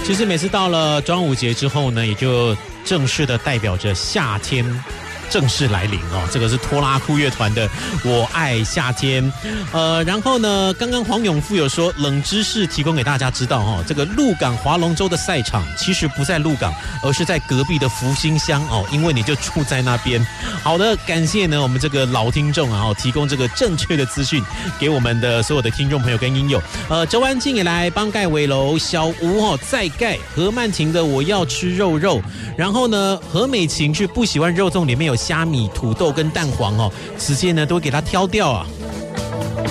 其实每次到了端午节之后呢，也就正式的代表着夏天正式来临哦，这个是拖拉库乐团的《我爱夏天》。然后呢，刚刚黄永富有说冷知识提供给大家知道哦，这个鹿港划龙舟的赛场其实不在鹿港，而是在隔壁的福兴乡哦，因为你就住在那边。好的，感谢呢我们这个老听众啊，提供这个正确的资讯给我们的所有的听众朋友跟音友。周安静也来帮盖尾楼，小吴哦再盖，何曼婷的我要吃肉肉，然后呢何美琴是不喜欢肉粽里面有虾米、土豆跟蛋黄哦，直接呢都会给它挑掉啊。